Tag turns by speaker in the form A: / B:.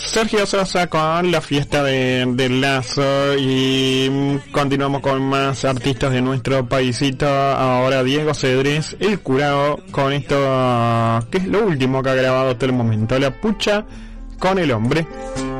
A: Sergio Sosa con la fiesta del Lazo y continuamos con más artistas de nuestro paisito. Ahora Diego Cedrés, el curado, con esto que es lo último que ha grabado hasta el momento, La Pucha con el Hombre.